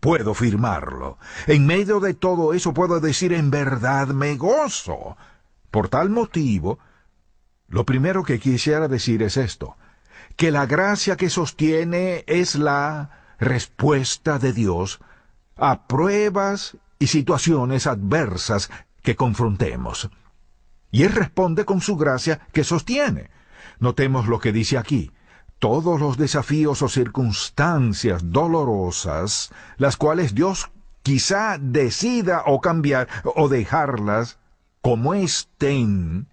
puedo firmarlo. En medio de todo eso puedo decir en verdad me gozo. Por tal motivo, lo primero que quisiera decir es esto, que la gracia que sostiene es la respuesta de Dios a pruebas y situaciones adversas que confrontemos. Y Él responde con su gracia que sostiene. Notemos lo que dice aquí. Todos los desafíos o circunstancias dolorosas, las cuales Dios quizá decida o cambiar o dejarlas como estén,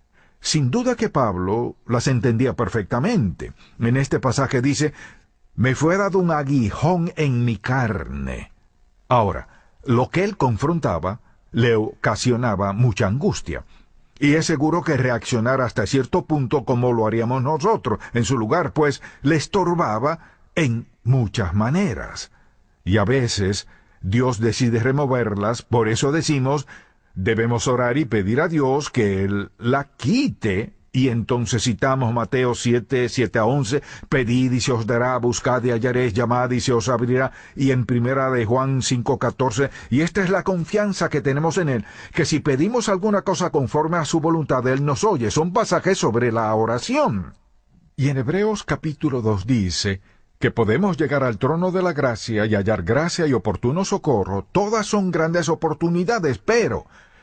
sin duda que Pablo las entendía perfectamente. En este pasaje dice, me fue dado un aguijón en mi carne. Ahora, lo que él confrontaba le ocasionaba mucha angustia. Y es seguro que reaccionara hasta cierto punto como lo haríamos nosotros en su lugar, pues le estorbaba en muchas maneras. Y a veces Dios decide removerlas, por eso decimos, debemos orar y pedir a Dios que Él la quite. Y entonces citamos Mateo 7:7-11, pedid y se os dará, buscad y hallaréis, llamad y se os abrirá, y en primera de Juan 5:14, y esta es la confianza que tenemos en Él, que si pedimos alguna cosa conforme a su voluntad, Él nos oye. Son pasajes sobre la oración. Y en Hebreos capítulo 2 dice que podemos llegar al trono de la gracia y hallar gracia y oportuno socorro. Todas son grandes oportunidades, pero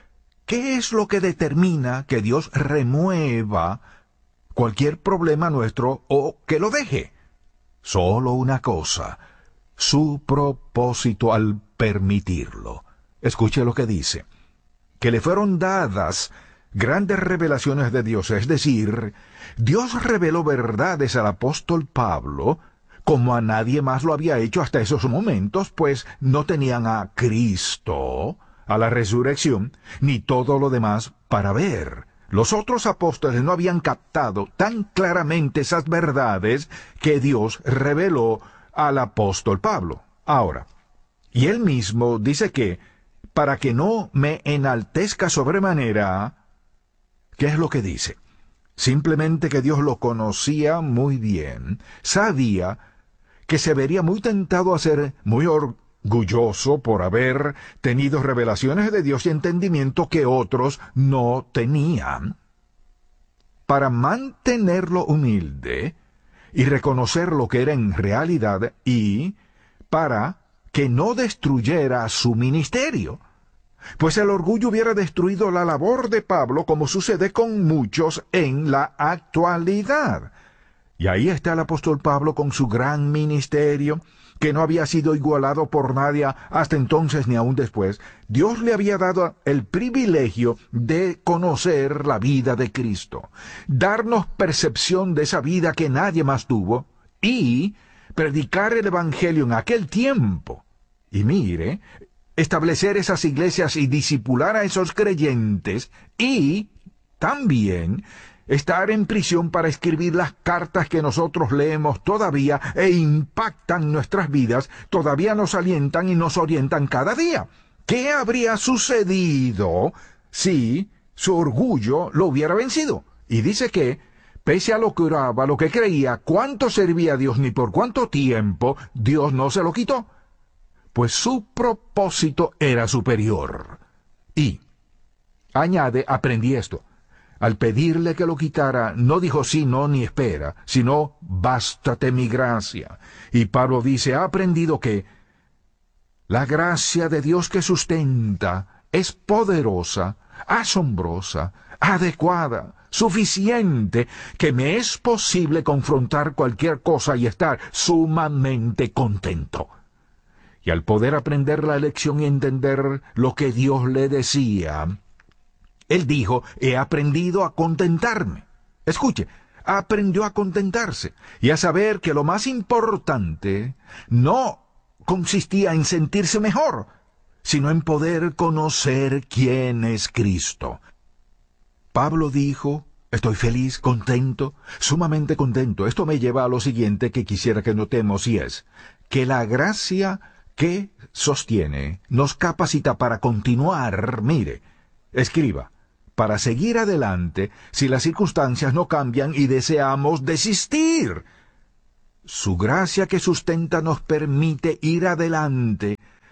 ¿qué es lo que determina que Dios remueva cualquier problema nuestro o que lo deje? Solo una cosa, su propósito al permitirlo. Escuche lo que dice, que le fueron dadas grandes revelaciones de Dios, es decir, Dios reveló verdades al apóstol Pablo como a nadie más lo había hecho hasta esos momentos, pues no tenían a Cristo, a la resurrección, ni todo lo demás para ver. Los otros apóstoles no habían captado tan claramente esas verdades que Dios reveló al apóstol Pablo. Ahora, y él mismo dice que, para que no me enaltezca sobremanera, ¿qué es lo que dice? Simplemente que Dios lo conocía muy bien, sabía que se vería muy tentado a ser muy orgulloso por haber tenido revelaciones de Dios y entendimiento que otros no tenían. Para mantenerlo humilde y reconocer lo que era en realidad y para que no destruyera su ministerio. Pues el orgullo hubiera destruido la labor de Pablo como sucede con muchos en la actualidad. Y ahí está el apóstol Pablo con su gran ministerio, que no había sido igualado por nadie hasta entonces ni aún después. Dios le había dado el privilegio de conocer la vida de Cristo, darnos percepción de esa vida que nadie más tuvo, y predicar el Evangelio en aquel tiempo. Y mire, establecer esas iglesias y discipular a esos creyentes, y también estar en prisión para escribir las cartas que nosotros leemos todavía e impactan nuestras vidas, todavía nos alientan y nos orientan cada día. ¿Qué habría sucedido si su orgullo lo hubiera vencido? Y dice que, pese a lo que oraba, lo que creía, cuánto servía a Dios ni por cuánto tiempo, Dios no se lo quitó, pues su propósito era superior. Y, añade, aprendí esto. Al pedirle que lo quitara, no dijo sí, no, ni espera, sino bástate mi gracia. Y Pablo dice, ha aprendido que la gracia de Dios que sustenta es poderosa, asombrosa, adecuada, suficiente, que me es posible confrontar cualquier cosa y estar sumamente contento. Y al poder aprender la lección y entender lo que Dios le decía, él dijo, he aprendido a contentarme. Escuche, aprendió a contentarse y a saber que lo más importante no consistía en sentirse mejor, sino en poder conocer quién es Cristo. Pablo dijo, estoy feliz, contento, sumamente contento. Esto me lleva a lo siguiente que quisiera que notemos, y es que la gracia que sostiene nos capacita para continuar, mire, escriba, para seguir adelante si las circunstancias no cambian y deseamos desistir. Su gracia que sustenta nos permite ir adelante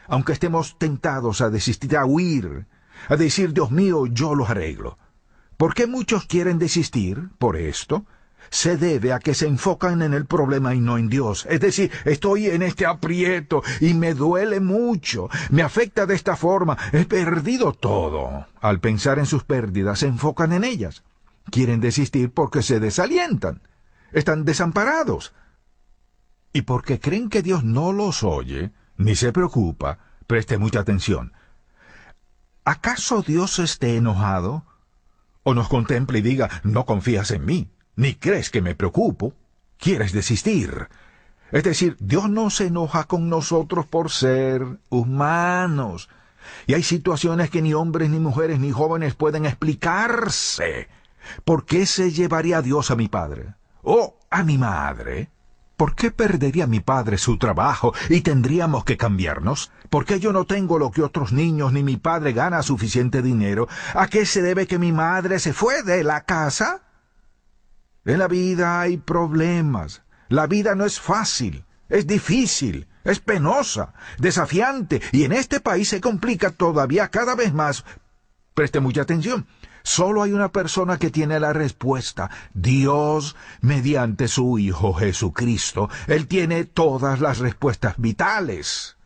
aunque estemos tentados a desistir, a huir, a decir, Dios mío, yo los arreglo. ¿Por qué muchos quieren desistir por esto? Se debe a que se enfocan en el problema y no en Dios. Es decir, estoy en este aprieto y me duele mucho, me afecta de esta forma, he perdido todo. Al pensar en sus pérdidas, se enfocan en ellas. Quieren desistir porque se desalientan, están desamparados. Y porque creen que Dios no los oye, ni se preocupa, preste mucha atención. ¿Acaso Dios esté enojado? ¿O nos contemple y diga, no confías en mí, ni crees que me preocupo? ¿Quieres desistir? Es decir, Dios no se enoja con nosotros por ser humanos. Y hay situaciones que ni hombres, ni mujeres, ni jóvenes pueden explicarse. ¿Por qué se llevaría Dios a mi padre? ¿O a mi madre? ¿Por qué perdería mi padre su trabajo y tendríamos que cambiarnos? ¿Por qué yo no tengo lo que otros niños ni mi padre gana suficiente dinero? ¿A qué se debe que mi madre se fue de la casa? En la vida hay problemas. La vida no es fácil, es difícil, es penosa, desafiante, y en este país se complica todavía cada vez más. Preste mucha atención. Solo hay una persona que tiene la respuesta: Dios, mediante su Hijo Jesucristo. Él tiene todas las respuestas vitales.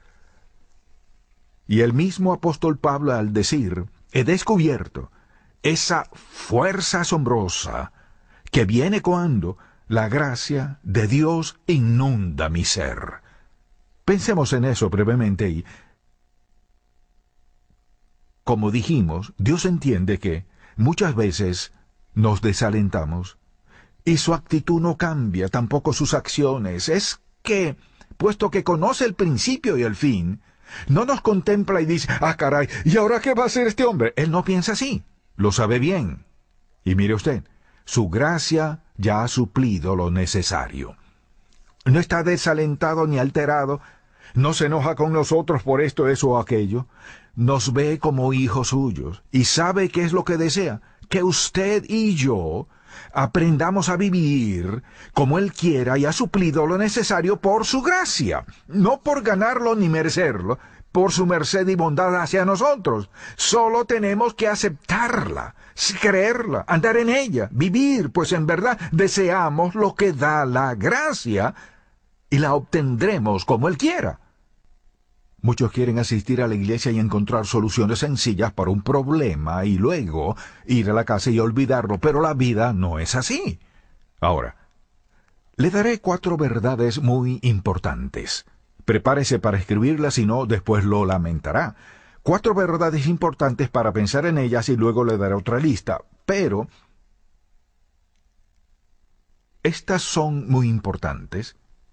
Y el mismo apóstol Pablo, al decir, he descubierto esa fuerza asombrosa que viene cuando la gracia de Dios inunda mi ser. Pensemos en eso brevemente y, como dijimos, Dios entiende que muchas veces nos desalentamos y su actitud no cambia, tampoco sus acciones. Es que, puesto que conoce el principio y el fin, no nos contempla y dice, ah caray, ¿y ahora qué va a hacer este hombre? Él no piensa así, lo sabe bien. Y mire usted, su gracia ya ha suplido lo necesario. No está desalentado ni alterado, no se enoja con nosotros por esto, eso o aquello. Nos ve como hijos suyos y sabe qué es lo que desea, que usted y yo aprendamos a vivir como Él quiera y ha suplido lo necesario por su gracia, no por ganarlo ni merecerlo, por su merced y bondad hacia nosotros. Solo tenemos que aceptarla, creerla, andar en ella, vivir, pues en verdad deseamos lo que da la gracia y la obtendremos como Él quiera. Muchos quieren asistir a la iglesia y encontrar soluciones sencillas para un problema y luego ir a la casa y olvidarlo, pero la vida no es así. Ahora, le daré 4 verdades muy importantes. Prepárese para escribirlas, si no, después lo lamentará. 4 verdades importantes para pensar en ellas y luego le daré otra lista. Pero estas son muy importantes,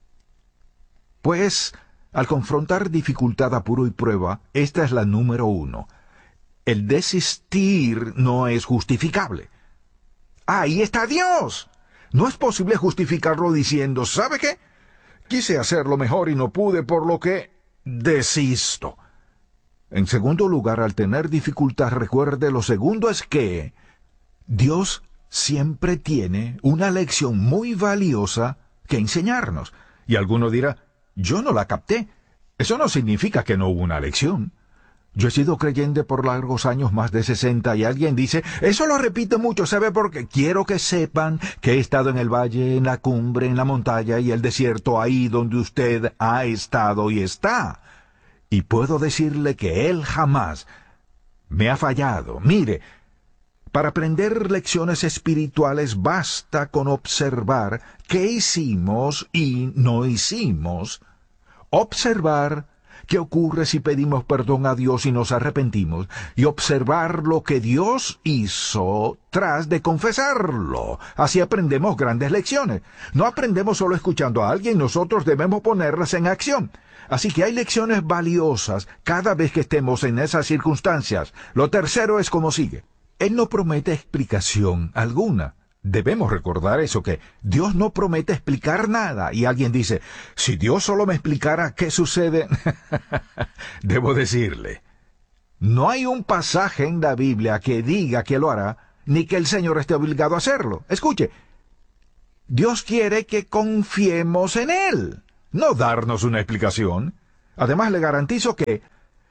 pues al confrontar dificultad, apuro y prueba, esta es la número 1. El desistir no es justificable. ¡Ahí está Dios! No es posible justificarlo diciendo, ¿sabe qué? Quise hacerlo mejor y no pude, por lo que desisto. En segundo lugar, al tener dificultad, recuerde, lo segundo es que Dios siempre tiene una lección muy valiosa que enseñarnos. Y alguno dirá, yo no la capté. Eso no significa que no hubo una lección. Yo he sido creyente por largos años, más de 60, y alguien dice, eso lo repito mucho, ¿sabe por qué? Quiero que sepan que he estado en el valle, en la cumbre, en la montaña y el desierto, ahí donde usted ha estado y está. Y puedo decirle que Él jamás me ha fallado. Mire, para aprender lecciones espirituales basta con observar qué hicimos y no hicimos. Observar qué ocurre si pedimos perdón a Dios y nos arrepentimos, y observar lo que Dios hizo tras de confesarlo. Así aprendemos grandes lecciones. No aprendemos solo escuchando a alguien, nosotros debemos ponerlas en acción. Así que hay lecciones valiosas cada vez que estemos en esas circunstancias. Lo tercero es como sigue. Él no promete explicación alguna. Debemos recordar eso, que Dios no promete explicar nada. Y alguien dice, si Dios solo me explicara qué sucede, debo decirle, no hay un pasaje en la Biblia que diga que lo hará, ni que el Señor esté obligado a hacerlo. Escuche, Dios quiere que confiemos en Él, no darnos una explicación. Además, le garantizo que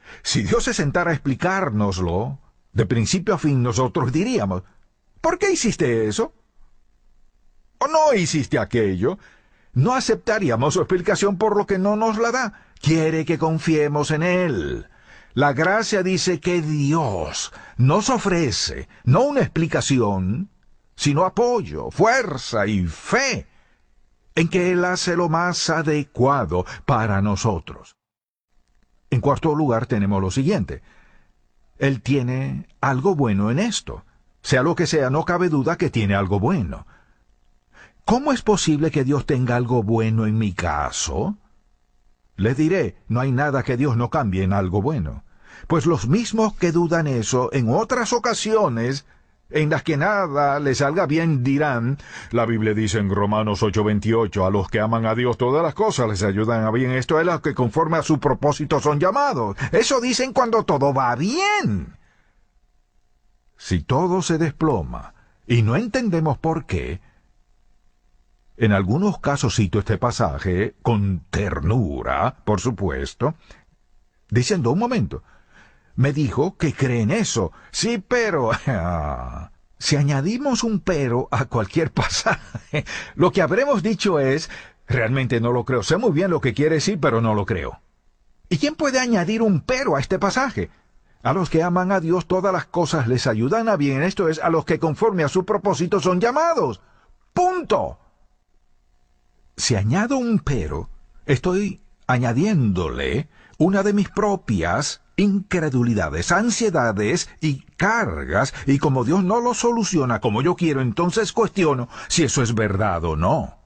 Si Dios se sentara a explicárnoslo, de principio a fin, nosotros diríamos, ¿por qué hiciste eso? ¿O no hiciste aquello? No aceptaríamos su explicación por lo que no nos la da. Quiere que confiemos en Él. La gracia dice que Dios nos ofrece no una explicación, sino apoyo, fuerza y fe en que Él hace lo más adecuado para nosotros. En cuarto lugar tenemos lo siguiente. Él tiene algo bueno en esto. Sea lo que sea, no cabe duda que tiene algo bueno. ¿Cómo es posible que Dios tenga algo bueno en mi caso? Les diré, no hay nada que Dios no cambie en algo bueno. Pues los mismos que dudan eso, en otras ocasiones, en las que nada les salga bien, dirán, la Biblia dice en Romanos 8:28, a los que aman a Dios todas las cosas les ayudan a bien. Esto es, los que conforme a su propósito son llamados. Eso dicen cuando todo va bien. Si todo se desploma y no entendemos por qué, en algunos casos cito este pasaje con ternura, por supuesto, diciendo, un momento, me dijo que cree en eso. Sí, pero si añadimos un pero a cualquier pasaje, lo que habremos dicho es, realmente no lo creo. Sé muy bien lo que quiere decir, pero no lo creo. ¿Y quién puede añadir un pero a este pasaje? A los que aman a Dios todas las cosas les ayudan a bien. Esto es, a los que conforme a su propósito son llamados. ¡Punto! Si añado un pero, estoy añadiéndole una de mis propias incredulidades, ansiedades y cargas, y como Dios no lo soluciona como yo quiero, entonces cuestiono si eso es verdad o no.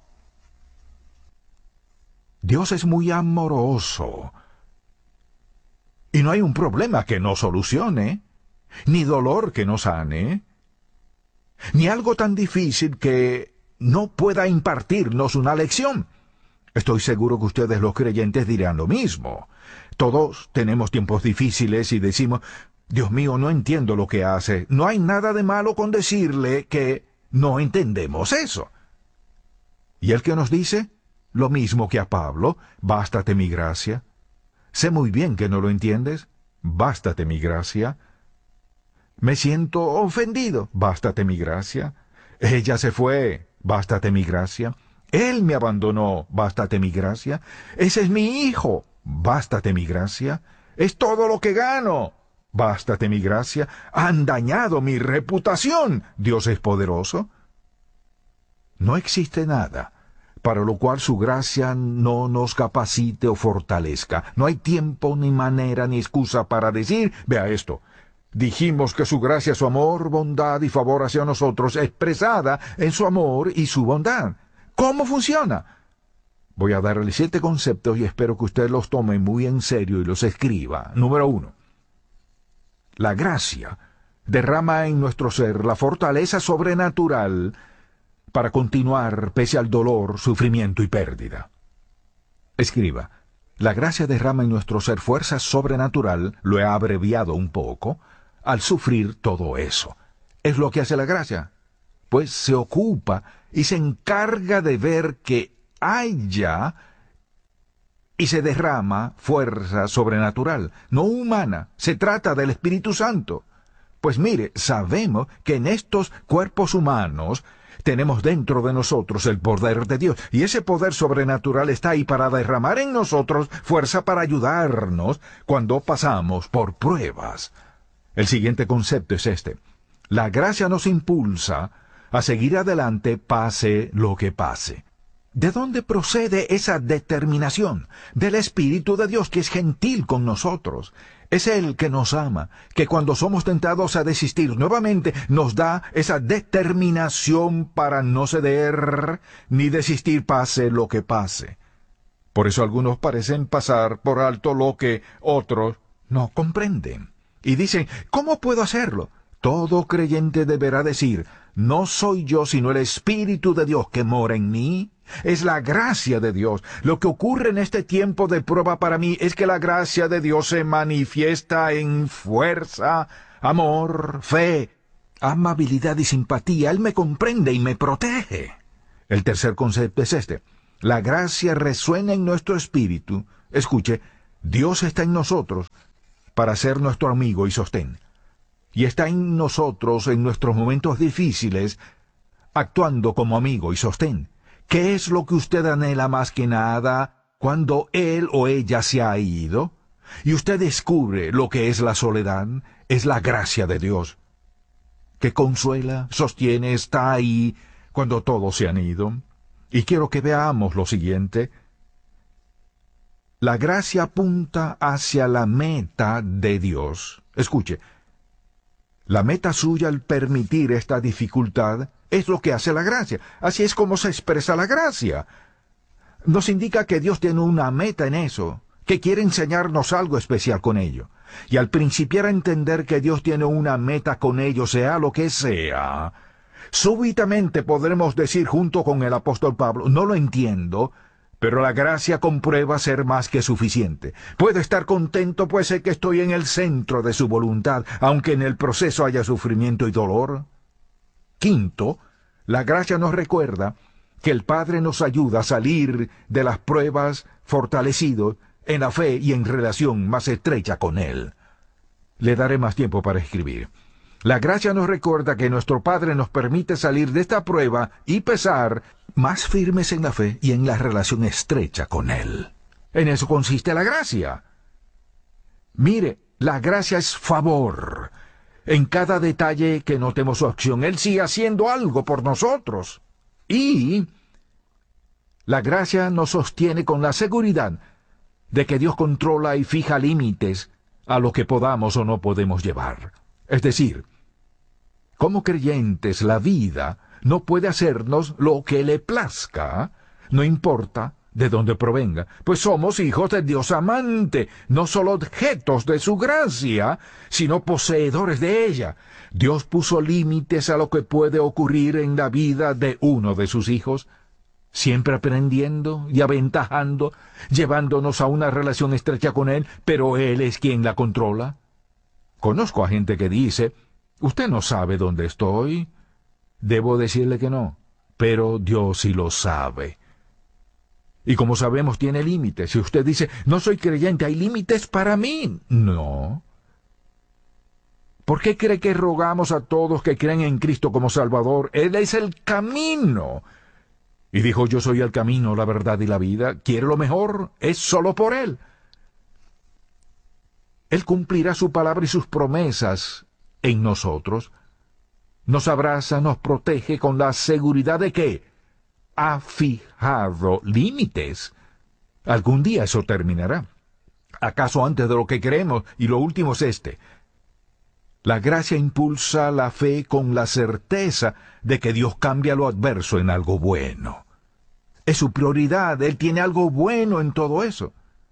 Dios es muy amoroso, y no hay un problema que no solucione, ni dolor que no sane, ni algo tan difícil que no pueda impartirnos una lección. Estoy seguro que ustedes los creyentes dirán lo mismo. Todos tenemos tiempos difíciles y decimos, Dios mío, no entiendo lo que hace. No hay nada de malo con decirle que no entendemos eso. ¿Y el que nos dice? Lo mismo que a Pablo, bástate mi gracia. Sé muy bien que no lo entiendes, bástate mi gracia. Me siento ofendido, bástate mi gracia. Ella se fue, bástate mi gracia. Él me abandonó, bástate mi gracia. Ese es mi hijo, bástate mi gracia. Es todo lo que gano, bástate mi gracia. Han dañado mi reputación, Dios es poderoso. No existe nada para lo cual su gracia no nos capacite o fortalezca. No hay tiempo, ni manera, ni excusa para decir, vea esto. Dijimos que su gracia, su amor, bondad y favor hacia nosotros, expresada en su amor y su bondad. ¿Cómo funciona? Voy a darle 7 conceptos y espero que usted los tome muy en serio y los escriba. Número 1. La gracia derrama en nuestro ser la fortaleza sobrenatural para continuar pese al dolor, sufrimiento y pérdida. Escriba. La gracia derrama en nuestro ser fuerza sobrenatural, lo he abreviado un poco, al sufrir todo eso. ¿Es lo que hace la gracia? Pues se ocupa y se encarga de ver que haya y se derrama fuerza sobrenatural, no humana. Se trata del Espíritu Santo. Pues mire, sabemos que en estos cuerpos humanos tenemos dentro de nosotros el poder de Dios, y ese poder sobrenatural está ahí para derramar en nosotros fuerza para ayudarnos cuando pasamos por pruebas. El siguiente concepto es este. La gracia nos impulsa a seguir adelante pase lo que pase. ¿De dónde procede esa determinación? Del Espíritu de Dios, que es gentil con nosotros. Es Él que nos ama, que cuando somos tentados a desistir nuevamente, nos da esa determinación para no ceder ni desistir pase lo que pase. Por eso algunos parecen pasar por alto lo que otros no comprenden. Y dicen, ¿cómo puedo hacerlo? Todo creyente deberá decir, no soy yo sino el Espíritu de Dios que mora en mí. Es la gracia de Dios. Lo que ocurre en este tiempo de prueba para mí es que la gracia de Dios se manifiesta en fuerza, amor, fe, amabilidad y simpatía. Él me comprende y me protege. El tercer concepto es este. La gracia resuena en nuestro espíritu. Escuche, Dios está en nosotros para ser nuestro amigo y sostén. Y está en nosotros, en nuestros momentos difíciles, actuando como amigo y sostén. ¿Qué es lo que usted anhela más que nada cuando él o ella se ha ido? Y usted descubre lo que es la soledad, es la gracia de Dios, que consuela, sostiene, está ahí cuando todos se han ido. Y quiero que veamos lo siguiente. La gracia apunta hacia la meta de Dios. Escuche, la meta suya al permitir esta dificultad es lo que hace la gracia. Así es como se expresa la gracia. Nos indica que Dios tiene una meta en eso, que quiere enseñarnos algo especial con ello. Y al principiar a entender que Dios tiene una meta con ello, sea lo que sea, súbitamente podremos decir junto con el apóstol Pablo, no lo entiendo, pero la gracia comprueba ser más que suficiente. Puedo estar contento, pues sé que estoy en el centro de su voluntad, aunque en el proceso haya sufrimiento y dolor. Quinto, la gracia nos recuerda que el Padre nos ayuda a salir de las pruebas fortalecidos en la fe y en relación más estrecha con Él. Le daré más tiempo para escribir. La gracia nos recuerda que nuestro Padre nos permite salir de esta prueba y pesar más firmes en la fe y en la relación estrecha con Él. En eso consiste la gracia. Mire, la gracia es favor. En cada detalle que notemos su acción, Él sigue haciendo algo por nosotros. Y la gracia nos sostiene con la seguridad de que Dios controla y fija límites a lo que podamos o no podemos llevar. Es decir, como creyentes, la vida no puede hacernos lo que le plazca, no importa de dónde provenga, pues somos hijos de Dios amante, no solo objetos de su gracia, sino poseedores de ella. Dios puso límites a lo que puede ocurrir en la vida de uno de sus hijos, siempre aprendiendo y aventajando, llevándonos a una relación estrecha con Él, pero Él es quien la controla. Conozco a gente que dice, «Usted no sabe dónde estoy». Debo decirle que no, pero Dios sí lo sabe. Y como sabemos, tiene límites. Si usted dice, «No soy creyente, hay límites para mí». No. ¿Por qué cree que rogamos a todos que creen en Cristo como Salvador? Él es el camino. Y dijo, «Yo soy el camino, la verdad y la vida». ¿Quiere lo mejor? Es solo por Él. Él cumplirá su palabra y sus promesas en nosotros. Nos abraza, nos protege con la seguridad de que ha fijado límites. Algún día eso terminará. ¿Acaso antes de lo que creemos? Y lo último es este. La gracia impulsa la fe con la certeza de que Dios cambia lo adverso en algo bueno. Es su prioridad. Él tiene algo bueno en todo eso.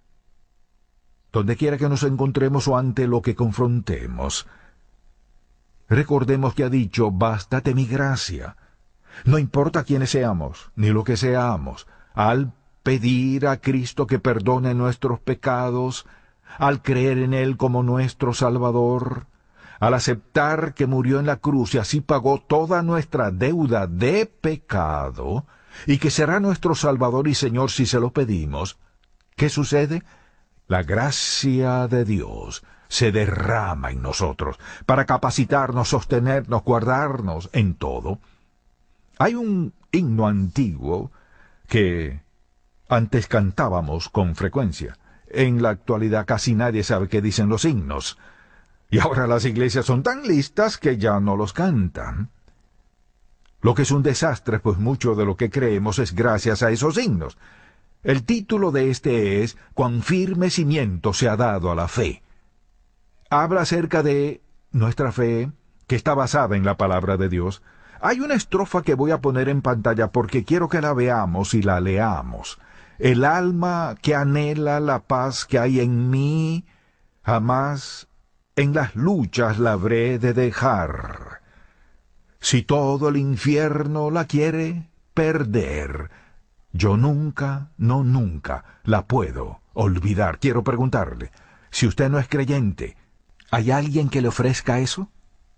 Donde quiera que nos encontremos o ante lo que confrontemos, recordemos que ha dicho, «Bástate mi gracia». No importa quiénes seamos, ni lo que seamos, al pedir a Cristo que perdone nuestros pecados, al creer en Él como nuestro Salvador, al aceptar que murió en la cruz y así pagó toda nuestra deuda de pecado, y que será nuestro Salvador y Señor si se lo pedimos, ¿qué sucede? La gracia de Dios se derrama en nosotros para capacitarnos, sostenernos, guardarnos en todo. Hay un himno antiguo que antes cantábamos con frecuencia. En la actualidad casi nadie sabe qué dicen los himnos. Y ahora las iglesias son tan listas que ya no los cantan. Lo que es un desastre, pues mucho de lo que creemos es gracias a esos himnos. El título de este es «Cuán firme cimiento se ha dado a la fe». Habla acerca de nuestra fe, que está basada en la palabra de Dios. Hay una estrofa que voy a poner en pantalla porque quiero que la veamos y la leamos. «El alma que anhela la paz que hay en mí, jamás en las luchas la habré de dejar. Si todo el infierno la quiere perder, yo nunca, no nunca, la puedo olvidar». Quiero preguntarle, si usted no es creyente, ¿hay alguien que le ofrezca eso?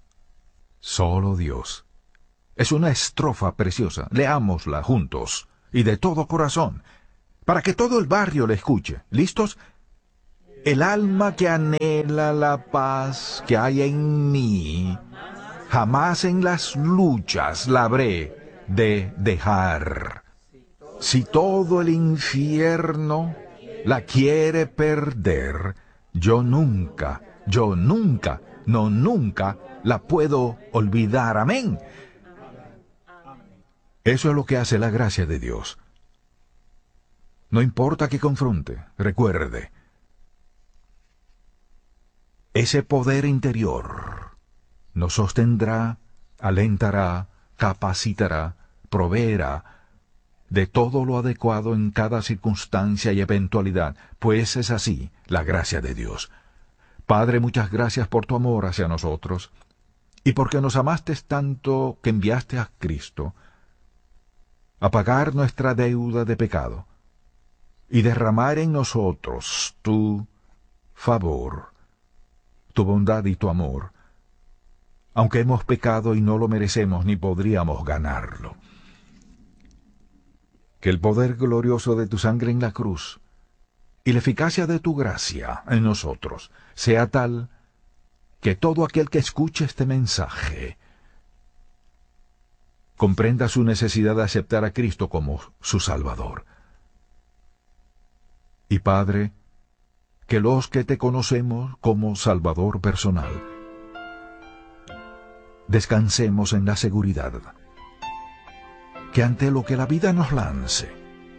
Solo Dios. Es una estrofa preciosa. Leámosla juntos y de todo corazón, para que todo el barrio la escuche. ¿Listos? El alma que anhela la paz que hay en mí, jamás en las luchas la habré de dejar. Si todo el infierno la quiere perder, yo nunca, no nunca la puedo olvidar. Amén. Eso es lo que hace la gracia de Dios. No importa que confronte, recuerde, ese poder interior nos sostendrá, alentará, capacitará, proveerá de todo lo adecuado en cada circunstancia y eventualidad, pues es así la gracia de Dios. Padre, muchas gracias por tu amor hacia nosotros, y porque nos amaste tanto que enviaste a Cristo a pagar nuestra deuda de pecado, y derramar en nosotros tu favor, tu bondad y tu amor, aunque hemos pecado y no lo merecemos ni podríamos ganarlo. Que el poder glorioso de tu sangre en la cruz y la eficacia de tu gracia en nosotros sea tal que todo aquel que escuche este mensaje comprenda su necesidad de aceptar a Cristo como su Salvador. Y Padre, que los que te conocemos como Salvador personal, descansemos en la seguridad que ante lo que la vida nos lance,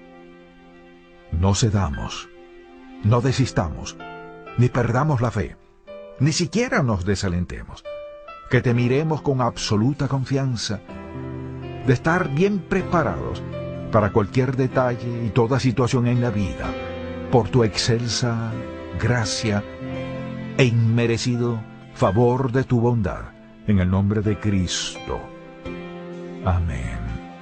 no cedamos, no desistamos, ni perdamos la fe, ni siquiera nos desalentemos, que te miremos con absoluta confianza, de estar bien preparados para cualquier detalle y toda situación en la vida, por tu excelsa gracia e inmerecido favor de tu bondad, en el nombre de Cristo. Amén.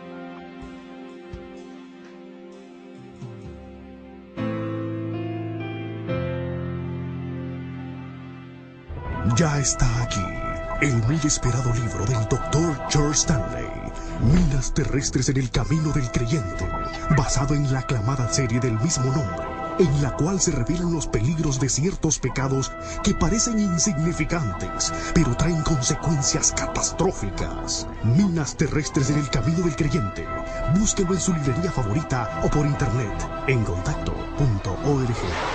Ya está aquí el muy esperado libro del Dr. George Stanley, Minas Terrestres en el Camino del Creyente, basado en la aclamada serie del mismo nombre, en la cual se revelan los peligros de ciertos pecados que parecen insignificantes, pero traen consecuencias catastróficas. Minas Terrestres en el Camino del Creyente. Búsquelo en su librería favorita o por internet en contacto.org.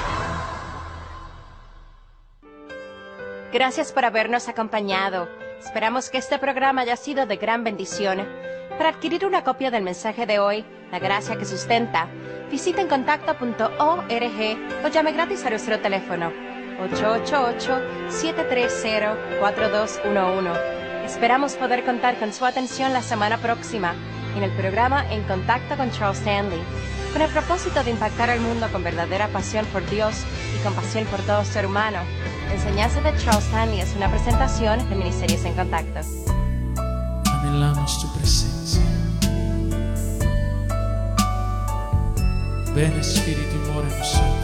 Gracias por habernos acompañado. Esperamos que este programa haya sido de gran bendición. Para adquirir una copia del mensaje de hoy, La Gracia que Sustenta, visiten contacto.org o llame gratis a nuestro teléfono 888-730-4211. Esperamos poder contar con su atención la semana próxima en el programa En Contacto con Charles Stanley, con el propósito de impactar al mundo con verdadera pasión por Dios y compasión por todo ser humano. La enseñanza de Charles Stanley es una presentación de Ministerios en Contacto. Anhelamos tu presencia. Ven Espíritu y mora en nosotros.